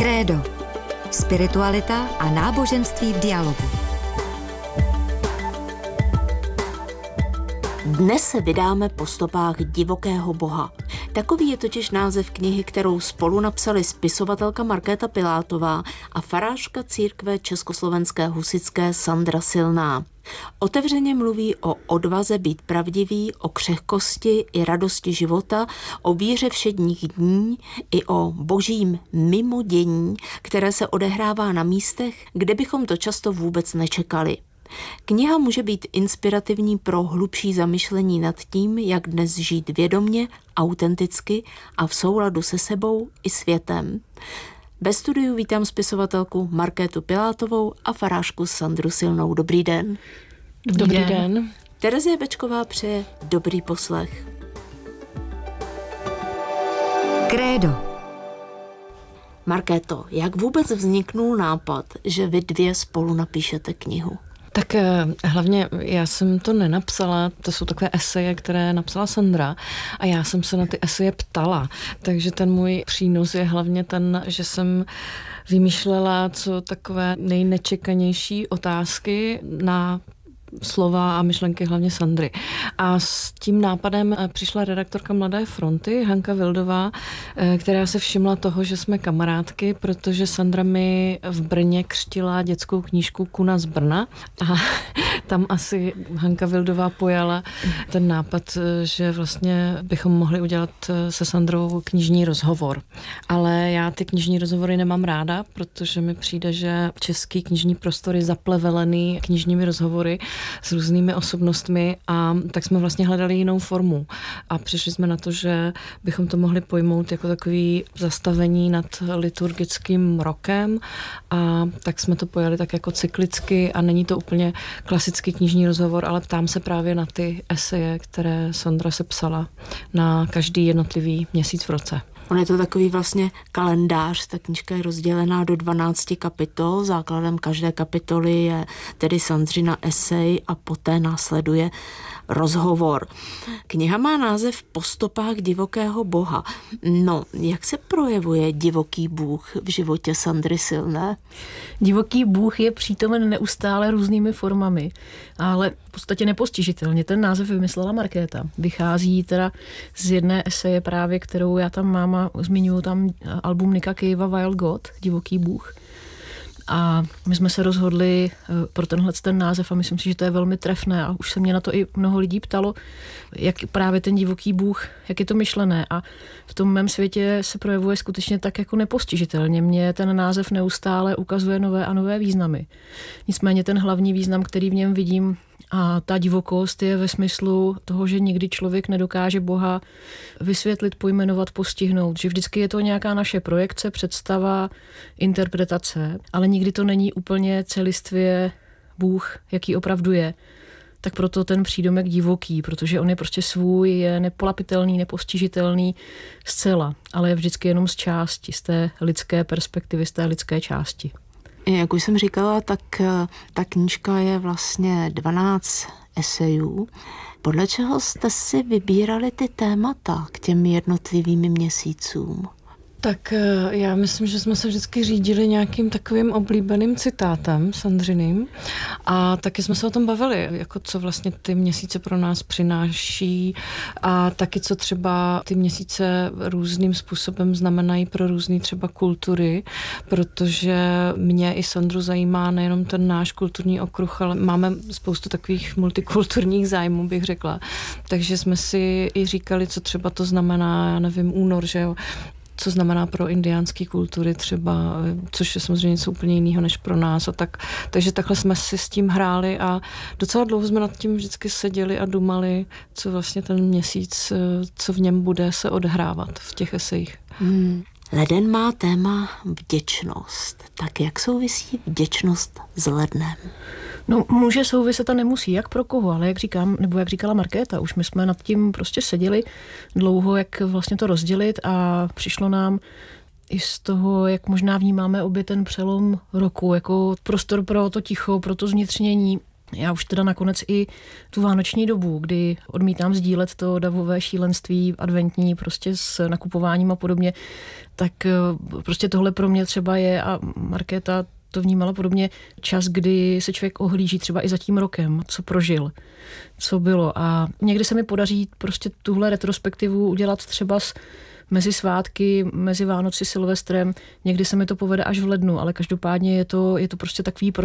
Krédo. Spiritualita a náboženství v dialogu. Dnes se vydáme po stopách divokého boha. Takový je totiž název knihy, kterou spolu napsali spisovatelka Markéta Pilátová a farářka církve československé husitské Sandra Silná. Otevřeně mluví o odvaze být pravdivý, o křehkosti i radosti života, o víře všedních dní i o božím mimodění, které se odehrává na místech, kde bychom to často vůbec nečekali. Kniha může být inspirativní pro hlubší zamyšlení nad tím, jak dnes žít vědomně, autenticky a v souladu se sebou i světem. Ve studiu vítám spisovatelku Markétu Pilátovou a farářku Sandru Silnou. Dobrý den. Dobrý den. Terezie Bečková přeje dobrý poslech. Krédo. Markéto, jak vůbec vzniknul nápad, že vy dvě spolu napíšete knihu? Tak hlavně já jsem to nenapsala, to jsou takové eseje, které napsala Sandra a já jsem se na ty eseje ptala, takže ten můj přínos je hlavně ten, že jsem vymýšlela co takové nejnečekanější otázky na slova a myšlenky hlavně Sandry. A s tím nápadem přišla redaktorka Mladé fronty, Hanka Vildová, která se všimla toho, že jsme kamarádky, protože Sandra mi v Brně křtila dětskou knížku Kuna z Brna a tam asi Hanka Vildová pojala ten nápad, že vlastně bychom mohli udělat se Sandrou knižní rozhovor. Ale já ty knižní rozhovory nemám ráda, protože mi přijde, že český knižní prostor je zaplevelený knižními rozhovory s různými osobnostmi a tak jsme vlastně hledali jinou formu a přišli jsme na to, že bychom to mohli pojmout jako takový zastavení nad liturgickým rokem a tak jsme to pojali tak jako cyklicky a není to úplně klasický knižní rozhovor, ale ptám se právě na ty eseje, které Sandra sepsala na každý jednotlivý měsíc v roce. On je to takový vlastně kalendář, ta knížka je rozdělená do 12 kapitol, základem každé kapitoly je tedy Sandřina esej a poté následuje rozhovor. Kniha má název Po stopách divokého boha. No, jak se projevuje divoký bůh v životě Sandry Silné? Divoký bůh je přítomen neustále různými formami, ale v podstatě nepostižitelně. Ten název vymyslela Markéta. Vychází teda z jedné eseje právě, kterou já tam mám a zmiňuji tam album Nicka Cavea Wild God, Divoký bůh. A my jsme se rozhodli pro tenhle ten název a myslím si, že to je velmi trefné a už se mě na to i mnoho lidí ptalo, jak právě ten divoký bůh, jak je to myšlené a v tom mém světě se projevuje skutečně tak jako nepostižitelně. Mně ten název neustále ukazuje nové a nové významy. Nicméně ten hlavní význam, který v něm vidím, a ta divokost je ve smyslu toho, že nikdy člověk nedokáže Boha vysvětlit, pojmenovat, postihnout. Že vždycky je to nějaká naše projekce, představa, interpretace, ale nikdy to není úplně celistvě Bůh, jaký opravdu je. Tak proto ten přídomek divoký, protože on je prostě svůj, je nepolapitelný, nepostižitelný zcela, ale je vždycky jenom z části, z té lidské perspektivy, z té lidské části. Jak už jsem říkala, tak ta knížka je vlastně 12 esejů. Podle čeho jste si vybírali ty témata k těm jednotlivým měsícům? Tak já myslím, že jsme se vždycky řídili nějakým takovým oblíbeným citátem Sandřiným a taky jsme se o tom bavili, jako co vlastně ty měsíce pro nás přináší a taky co třeba ty měsíce různým způsobem znamenají pro různý třeba kultury, protože mě i Sandru zajímá nejenom ten náš kulturní okruh, ale máme spoustu takových multikulturních zájmů, bych řekla. Takže jsme si i říkali, co třeba to znamená, já nevím, únor, že jo, co znamená pro indiánské kultury třeba, což je samozřejmě něco úplně jiného než pro nás a tak. Takže takhle jsme si s tím hráli a docela dlouho jsme nad tím vždycky seděli a dumali, co vlastně ten měsíc, co v něm bude se odehrávat v těch esejích. Leden má téma vděčnost. Tak jak souvisí vděčnost s lednem? No, může souviset a nemusí, jak pro koho, ale jak říkám, nebo jak říkala Markéta, už my jsme nad tím prostě seděli dlouho, jak vlastně to rozdělit a přišlo nám i z toho, jak možná vnímáme obě ten přelom roku, jako prostor pro to ticho, pro to zvnitřnění. Já už teda nakonec i tu vánoční dobu, kdy odmítám sdílet to davové šílenství adventní prostě s nakupováním a podobně, tak prostě tohle pro mě třeba je, a Markéta to vnímala podobně, čas, kdy se člověk ohlíží třeba i za tím rokem, co prožil, co bylo. A někdy se mi podaří prostě tuhle retrospektivu udělat třeba mezi svátky, mezi Vánoci, Silvestrem. Někdy se mi to povede až v lednu, ale každopádně je to prostě takový